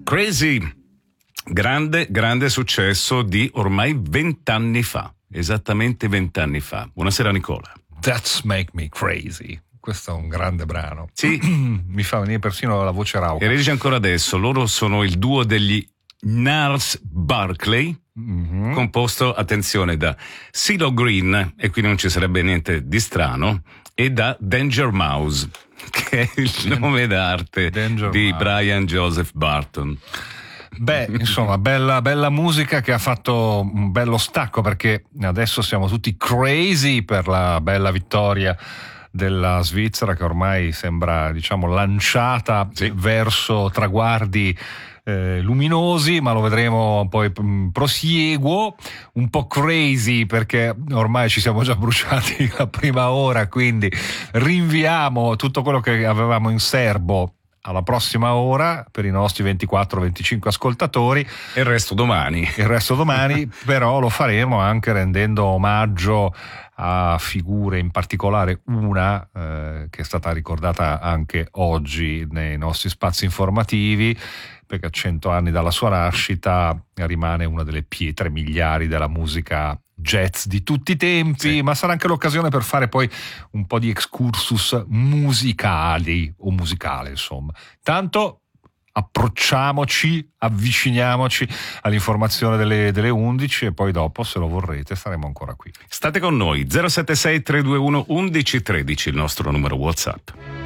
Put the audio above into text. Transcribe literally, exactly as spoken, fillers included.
Crazy, grande, grande successo di ormai vent'anni fa, esattamente vent'anni fa. Buonasera Nicola. That's Make Me Crazy. Questo è un grande brano. Sì. Mi fa venire persino la voce rauca. E regge ancora adesso. Loro sono il duo degli Gnarls Barkley, mm-hmm. composto, attenzione, da CeeLo Green, e qui non ci sarebbe niente di strano, e da Danger Mouse, che è il Dan- nome d'arte Danger di Mouse. Brian Joseph Barton. Beh, insomma, bella, bella musica che ha fatto un bello stacco, perché adesso siamo tutti crazy per la bella vittoria della Svizzera, che ormai sembra, diciamo, lanciata sì. verso traguardi eh, luminosi, ma lo vedremo poi mh, prosieguo, un po' crazy perché ormai ci siamo già bruciati la prima ora, quindi rinviamo tutto quello che avevamo in serbo alla prossima ora per i nostri ventiquattro venticinque ascoltatori, e il resto domani. Il resto domani, però lo faremo anche rendendo omaggio a figure, in particolare una eh, che è stata ricordata anche oggi nei nostri spazi informativi, perché a cento anni dalla sua nascita rimane una delle pietre miliari della musica jazz di tutti i tempi, sì. ma sarà anche l'occasione per fare poi un po' di excursus musicali o musicale, insomma. Tanto approcciamoci, avviciniamoci all'informazione delle, delle undici, e poi dopo, se lo vorrete, saremo ancora qui. State con noi. Zero sette sei tre due uno uno uno uno tre zero il nostro numero WhatsApp.